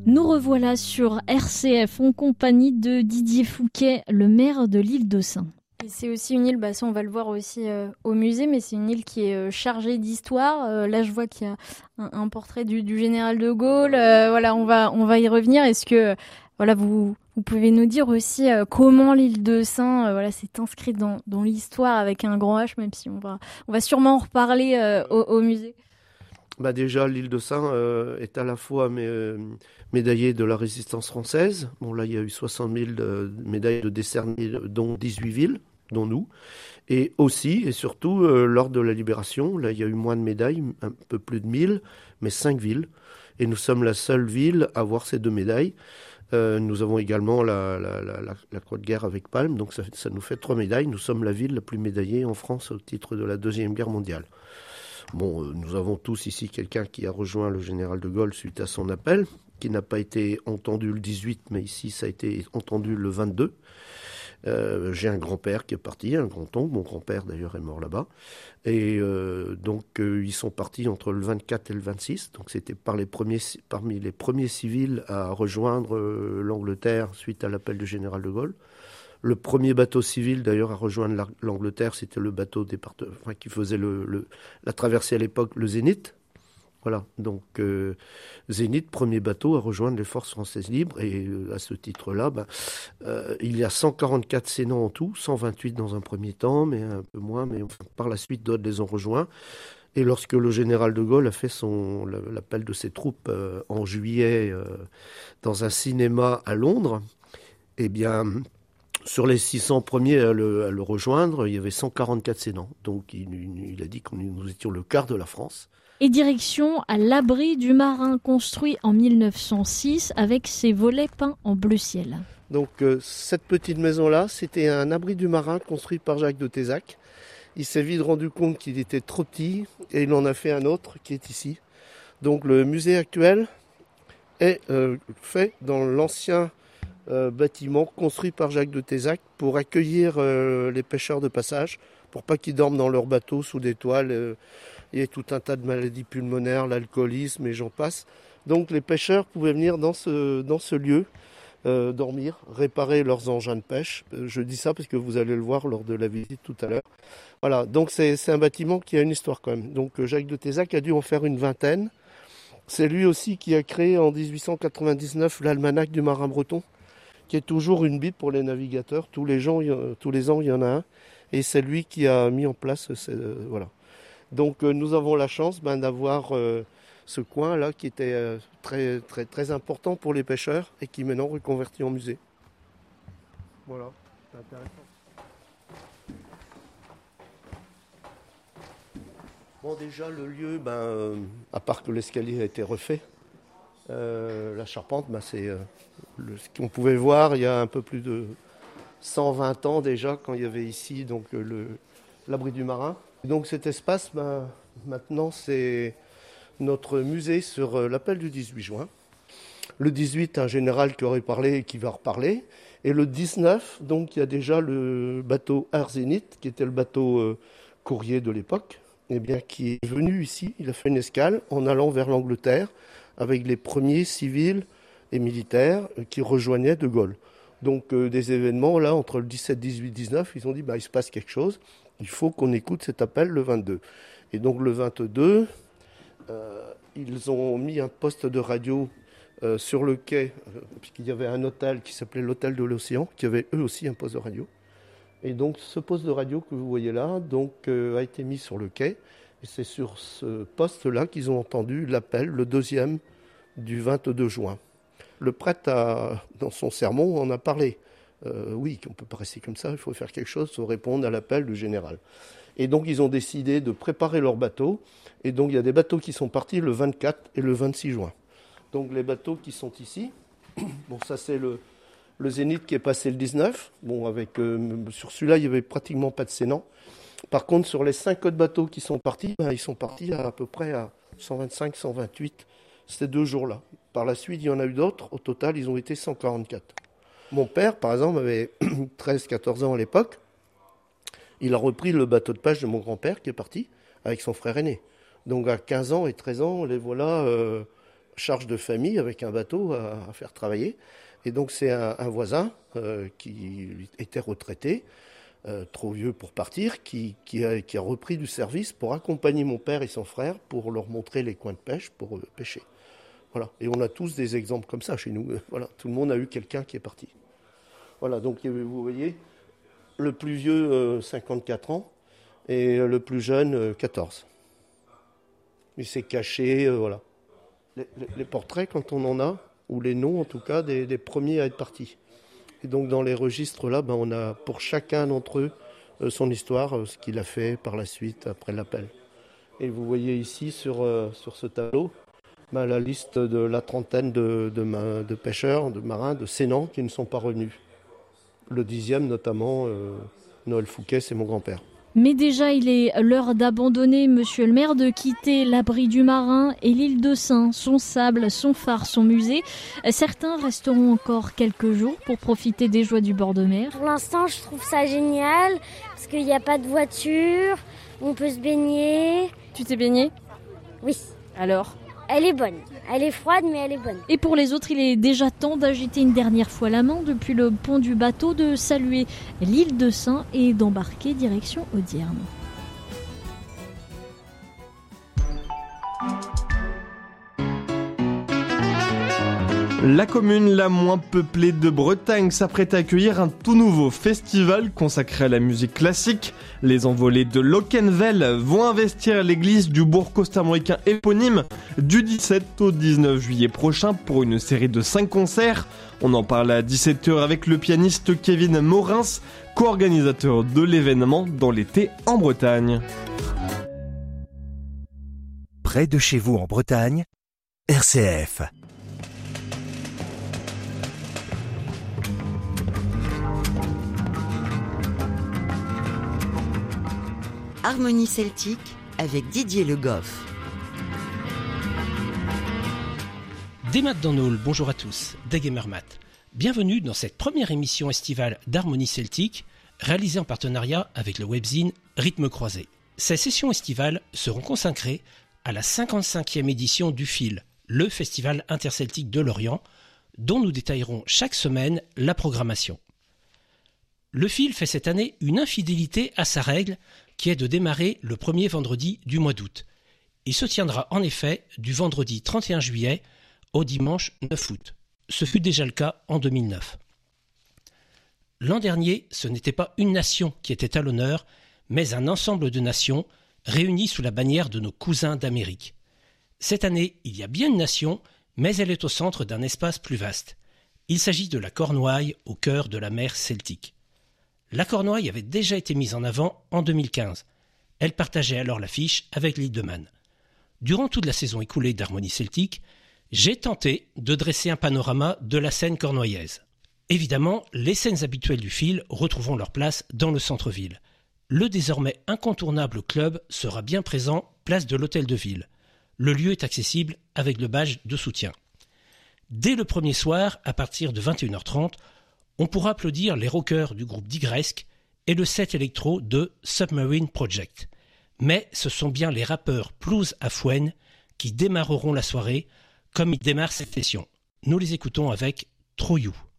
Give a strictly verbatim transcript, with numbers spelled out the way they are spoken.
Nous revoilà sur R C F en compagnie de Didier Fouquet, le maire de l'île de Sein. Et c'est aussi une île, bah ça on va le voir aussi euh, au musée, mais c'est une île qui est euh, chargée d'histoire. Euh, là je vois qu'il y a un, un portrait du, du général de Gaulle. Euh, voilà, on va on va y revenir. Est-ce que euh, voilà vous vous pouvez nous dire aussi euh, comment l'île de Sein euh, voilà s'est inscrite dans dans l'histoire avec un grand H, même si on va on va sûrement en reparler euh, au, au musée. Bah déjà, l'île de Sein euh, est à la fois mé- euh, médaillée de la résistance française. Bon, là, il y a eu soixante mille de, médailles de décernées, dont dix-huit villes, dont nous. Et aussi, et surtout, euh, lors de la libération, là, il y a eu moins de médailles, un peu plus de mille, mais cinq villes. Et nous sommes la seule ville à avoir ces deux médailles. Euh, nous avons également la, la, la, la, la Croix de guerre avec Palme, donc ça, ça nous fait trois médailles. Nous sommes la ville la plus médaillée en France au titre de la Deuxième Guerre mondiale. Bon, euh, nous avons tous ici quelqu'un qui a rejoint le général de Gaulle suite à son appel, qui n'a pas été entendu le dix-huit, mais ici ça a été entendu le vingt-deux. Euh, j'ai un grand-père qui est parti, un grand-oncle, mon grand-père d'ailleurs est mort là-bas. Et euh, donc euh, ils sont partis entre le vingt-quatre et le vingt-six, donc c'était par les premiers, parmi les premiers civils à rejoindre euh, l'Angleterre suite à l'appel du général de Gaulle. Le premier bateau civil, d'ailleurs, à rejoindre l'Angleterre, c'était le bateau départe... enfin, qui faisait le, le, la traversée à l'époque, le Zénith. Voilà, donc euh, Zénith, premier bateau à rejoindre les forces françaises libres. Et euh, à ce titre-là, ben, euh, il y a cent quarante-quatre sénants en tout, cent vingt-huit dans un premier temps, mais un peu moins. Mais enfin, par la suite, d'autres les ont rejoints. Et lorsque le général de Gaulle a fait son, l'appel de ses troupes euh, en juillet euh, dans un cinéma à Londres, eh bien... Sur les six cents premiers à le, à le rejoindre, il y avait cent quarante-quatre sénants. Donc il, il a dit que nous étions le quart de la France. Et direction à l'abri du marin, construit en mille neuf cent six avec ses volets peints en bleu ciel. Donc euh, cette petite maison-là, c'était un abri du marin construit par Jacques de Tézac. Il s'est vite rendu compte qu'il était trop petit et il en a fait un autre qui est ici. Donc le musée actuel est euh, fait dans l'ancien Euh, bâtiment construit par Jacques de Tézac pour accueillir euh, les pêcheurs de passage, pour pas qu'ils dorment dans leur bateau sous des toiles. Euh, il y a tout un tas de maladies pulmonaires, l'alcoolisme et j'en passe. Donc les pêcheurs pouvaient venir dans ce, dans ce lieu, euh, dormir, réparer leurs engins de pêche. Euh, je dis ça parce que vous allez le voir lors de la visite tout à l'heure. Voilà, donc c'est, c'est un bâtiment qui a une histoire quand même. Donc euh, Jacques de Tézac a dû en faire une vingtaine. C'est lui aussi qui a créé en dix-huit cent quatre-vingt-dix-neuf l'almanach du marin breton, qui est toujours une bible pour les navigateurs. Tous les, gens, tous les ans, il y en a un. Et c'est lui qui a mis en place... Euh, voilà. Donc euh, nous avons la chance ben, d'avoir euh, ce coin-là qui était euh, très, très, très important pour les pêcheurs et qui est maintenant reconverti en musée. Voilà, c'est intéressant. Bon, déjà, le lieu, ben, euh, à part que l'escalier a été refait, euh, la charpente, ben, c'est... Euh, Le, ce qu'on pouvait voir il y a un peu plus de cent vingt ans déjà, quand il y avait ici donc, le, l'abri du marin. Et donc cet espace, ben, maintenant, c'est notre musée sur l'appel du dix-huit juin. Le dix-huit, un général qui aurait parlé et qui va reparler. Et le dix-neuf, donc, il y a déjà le bateau Air Zénith, qui était le bateau euh, courrier de l'époque, eh bien, qui est venu ici. Il a fait une escale en allant vers l'Angleterre avec les premiers civils et militaires qui rejoignaient De Gaulle. Donc euh, des événements, là, entre le dix-sept, dix-huit, dix-neuf, ils ont dit, bah, il se passe quelque chose, il faut qu'on écoute cet appel le vingt-deux. Et donc le vingt-deux, euh, ils ont mis un poste de radio euh, sur le quai, euh, puisqu'il y avait un hôtel qui s'appelait l'hôtel de l'Océan, qui avait eux aussi un poste de radio. Et donc ce poste de radio que vous voyez là donc, euh, a été mis sur le quai, et c'est sur ce poste-là qu'ils ont entendu l'appel, le deuxième, du vingt-deux juin. Le prêtre, a, dans son sermon, en a parlé. Euh, oui, on ne peut pas rester comme ça, il faut faire quelque chose pour répondre à l'appel du général. Et donc, ils ont décidé de préparer leurs bateaux. Et donc, il y a des bateaux qui sont partis le vingt-quatre et le vingt-six juin. Donc, les bateaux qui sont ici, bon, ça c'est le, le Zénith qui est passé le dix-neuf. Bon, avec, euh, sur celui-là, il n'y avait pratiquement pas de sénants. Par contre, sur les cinq autres bateaux qui sont partis, ben, ils sont partis à, à peu près à cent vingt-cinq, cent vingt-huit ces deux jours-là. Par la suite, il y en a eu d'autres. Au total, ils ont été cent quarante-quatre. Mon père, par exemple, avait treize quatorze ans à l'époque. Il a repris le bateau de pêche de mon grand-père qui est parti avec son frère aîné. Donc à quinze ans et treize ans, les voilà euh, charge de famille avec un bateau à, à faire travailler. Et donc c'est un, un voisin euh, qui était retraité, euh, trop vieux pour partir, qui, qui, a, qui a repris du service pour accompagner mon père et son frère pour leur montrer les coins de pêche pour euh, pêcher. Voilà. Et on a tous des exemples comme ça chez nous. Voilà. Tout le monde a eu quelqu'un qui est parti. Voilà, donc vous voyez, le plus vieux, euh, cinquante-quatre ans, et le plus jeune, euh, quatorze. Il s'est caché, euh, voilà. Les, les, les portraits, quand on en a, ou les noms en tout cas, des, des premiers à être partis. Et donc dans les registres là, ben, on a pour chacun d'entre eux euh, son histoire, euh, ce qu'il a fait par la suite, après l'appel. Et vous voyez ici sur, euh, sur ce tableau, ben, la liste de la trentaine de, de, ma, de pêcheurs, de marins, de Sénan qui ne sont pas revenus. Le dixième notamment, euh, Noël Fouquet, c'est mon grand-père. Mais déjà, il est l'heure d'abandonner, monsieur le maire, de quitter l'abri du marin et l'île de Sein, son sable, son phare, son musée. Certains resteront encore quelques jours pour profiter des joies du bord de mer. Pour l'instant, je trouve ça génial parce qu'il n'y a pas de voiture, on peut se baigner. Tu t'es baigné ? Oui. Alors ? Elle est bonne. Elle est froide, mais elle est bonne. Et pour les autres, il est déjà temps d'agiter une dernière fois la main depuis le pont du bateau, de saluer l'île de Sein et d'embarquer direction Audierne. La commune la moins peuplée de Bretagne s'apprête à accueillir un tout nouveau festival consacré à la musique classique. Les envolées de Locquenvel vont investir l'église du bourg costarmoricain éponyme du dix-sept au dix-neuf juillet prochain pour une série de cinq concerts. On en parle à dix-sept heures avec le pianiste Kevin Morins, co-organisateur de l'événement dans l'été en Bretagne. Près de chez vous en Bretagne, R C F. Harmonie celtique avec Didier Le Goff. Des maths dans Nôle, bonjour à tous, des Gamer Math. Bienvenue dans cette première émission estivale d'Harmonie celtique, réalisée en partenariat avec le webzine Rythme Croisé. Ces sessions estivales seront consacrées à la cinquante-cinquième édition du F I L, le Festival interceltique de Lorient, dont nous détaillerons chaque semaine la programmation. Le F I L fait cette année une infidélité à sa règle, qui est de démarrer le premier vendredi du mois d'août. Il se tiendra en effet du vendredi trente et un juillet au dimanche neuf août. Ce fut déjà le cas en deux mille neuf. L'an dernier, ce n'était pas une nation qui était à l'honneur, mais un ensemble de nations réunies sous la bannière de nos cousins d'Amérique. Cette année, il y a bien une nation, mais elle est au centre d'un espace plus vaste. Il s'agit de la Cornouaille au cœur de la mer Celtique. La Cornouaille avait déjà été mise en avant en deux mille quinze. Elle partageait alors l'affiche avec l'île de Man. Durant toute la saison écoulée d'Harmonie celtique, j'ai tenté de dresser un panorama de la scène cornouaillaise. Évidemment, les scènes habituelles du F I L retrouveront leur place dans le centre-ville. Le désormais incontournable club sera bien présent place de l'Hôtel de Ville. Le lieu est accessible avec le badge de soutien. Dès le premier soir, à partir de vingt et une heures trente, on pourra applaudir les rockers du groupe Digresque et le set électro de Submarine Project. Mais ce sont bien les rappeurs Plouz à Fouenne qui démarreront la soirée comme ils démarrent cette session. Nous les écoutons avec Trop You.